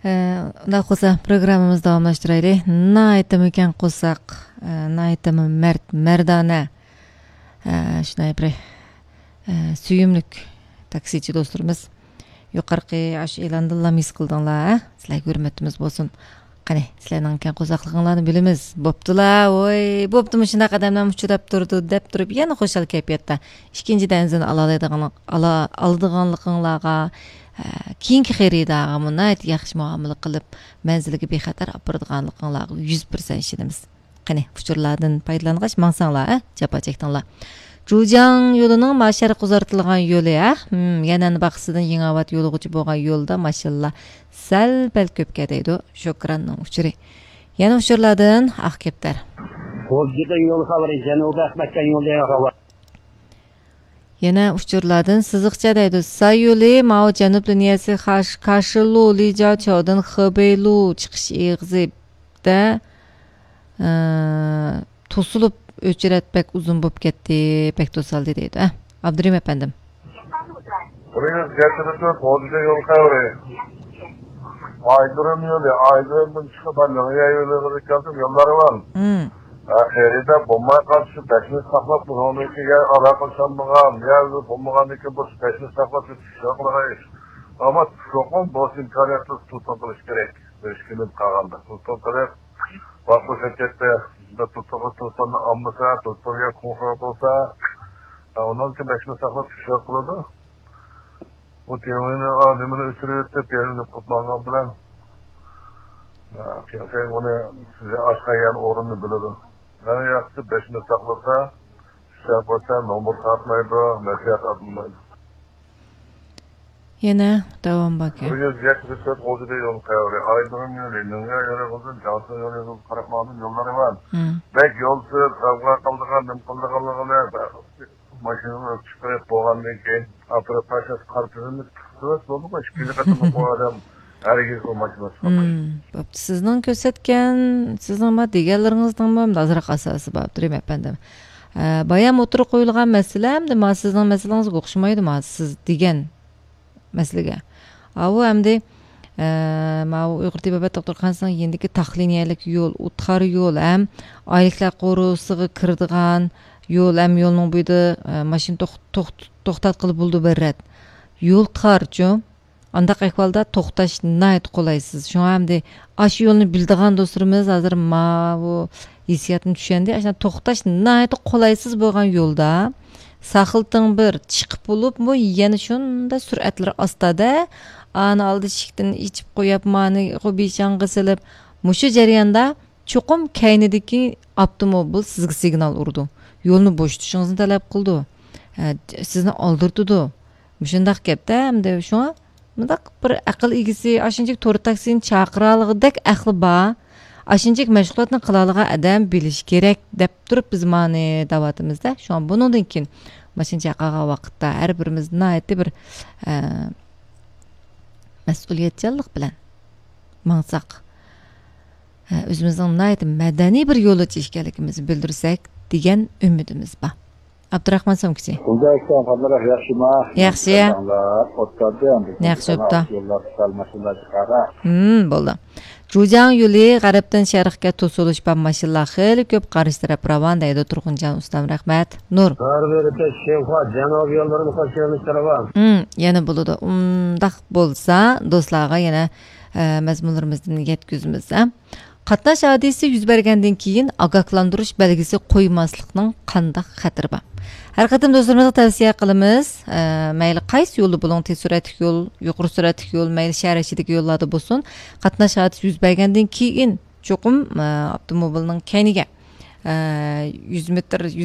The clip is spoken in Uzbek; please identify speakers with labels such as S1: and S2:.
S1: Unda qo'sa programmamizni davomlashtiraylik. Naytimi ekan qo'saq, naytimi mardona. Shunday bir suyumlik taksichi do'stlarimiz yuqorqi ash e'londan mis qildinglar. Sizlarga hurmatimiz bo'lsin. Qani, sizlarning ekan qo'saqliginglarni bilamiz. Bo'ptilar, voy, bo'ptimi shunday qadamdan uchrab turdi deb turib, yana xo'shal kayfiyatda ikkinchidan izini oladiganliginglarga keyingi xaridorga munayt yaxshi muomala qilib manziliga bexatar opiradiganliginglarga 100% ishonamiz. Qani, uchurlardan foydalangach mangsanglar, japa chekdinglar. Zhujiang yo'lining masharq uzartilgan yo'li, yana baqsidan Yengovat yo'lig'ichi bo'lgan yo'lda mashallah sal pal ko'p ketaydi. Shukranning uchuri. Yana uchurlardan Aqkeptar.
S2: Qo'zgida yo'l xabari Janubiy Ahmadgan yo'lda xabar.
S1: Yana uchurlardan siziqcha deydi. Sayuli Mao Janub liniyasi Kashilu Lijachodan Xebeylu chiqish eg'izida to'silib o'chirat pek uzun bo'lib ketdi, pek to'saldi deydi. Abdurim efendim.
S3: Buraya getirdi Qo'zgida yo'l xabari. Aydırım yolu, aydırımın çıkıpanlığı yayılığını kaldım yolları var. Heride bombaya karşı peşini saklap bu onu ki ya ara koşanmağam, ya bombağın iki bu peşini saklap tutuşamayız. Ama çoğun boş imkaniyatsız tutulmuş gerek. Beşkinin kalanda. Tutulmuş bak bu şirkette tutulmuş tutulmuş almışsa, tutulmuş konfor olsa onun için peşini saklap tutuşamayız. Bu teorinin adımını üstüne yerini kutlangan bilen sen onu size aşkayan orunu bilirim. Yani yaxşı beşini saklasa, şapasa, nomur satmaydı, nasihat atılmaydı.
S1: Yana devam bakayım.
S3: Bu yüz yaklaşık Qo'zgida yolu kayarı. Aydırım yolu, Nınga yolu olsun, Cansın yolu, Karakman'ın yolları var. Bek yolsuz, kavga kaldırgan, kaldırganlığı maşını çıkarıp boğandan keyin apırıp taşas kartını tutuyoruz. Oldu mu? Şükürlü katımı bu adam herkes o maşını çıkartıyor.
S1: Sizden kösetken, sizden ama diğerlerinizden mi? Azırak asası babdır efendim. Bayam oturup koyulgan mesele hem de sizden meseleniz kokuşmaydı mı? Siz digen meselege. Avu hem de Uyghur Tibet Doktorxanasının yendiki tahliniyelik yol, utkar yol hem aylıklar korusuğu kırdıgan yol hem yolun buydu maşin toxtat qılıp buldu berret. Yol qarcı andaq ahvalda toxtaş nayt qolaysız. Şoňa hem de aş yolunu bildigan dostlarımız hazır bu hissiyatını düşendi. Aşna toxtaş nayt qolaysız bolgan yolda saqıltın bir çıkıp bulup mu yana şunda süratler astada ana aldı şiktin içip qoyap mani qobişan qısılıp muşu jarayanda çoqum kaynidiki avtomobil sizga signal urdu. Yolunu boş tutuşunuzni talep qildi. Sizni oldurdi. Mushundaq gapda hamda shunga mundaq bir aql egisi ashinjik to'rt taksini chaqiraligidek aqli bor. Ashinjik mashg'ulotni qilalig'a adam bilish kerak deb turib biz mani da'vatimizda shun bundan keyin mashincha qilgan vaqtda har birimiz nihoyatda bir mas'uliyatchanlik bilan mansaq o'zimizning nihoyatda madaniy bir yo'l o'tishganligimizni bildirsak degan umidimiz bor. Abdurahman Somkisi. Yaxshi. Yaxshi o'pdi. Bo'ldi. Zhujiang yo'li g'arbdan sharqqa to'silish bilan mashinalar xeyli ko'p qarshi taraf ravon deydi Turg'unjon ustam, rahmat. Nur.
S2: Janubiy yo'llarini qo'shganlik taravan.
S1: Yana bo'ladi. Undaq bo'lsa, do'stlarga yana mazmunlarimizdan yetkazamiz. Qatnash hadisi yuz bergandan keyin ogohlantirish belgisi qo'ymaslikning qanday xatiri bor. Har qatim do'stlarimizga tavsiya qilamiz. Mayli qaysi yo'lda bo'ling, tez suratli yo'l, yuqori suratli yo'l, mayli shahar ichidagi yo'llarda bo'lsin, qatnash hadisi yuz bergandan keyin cho'qim avtomobilning kayniga 100 metr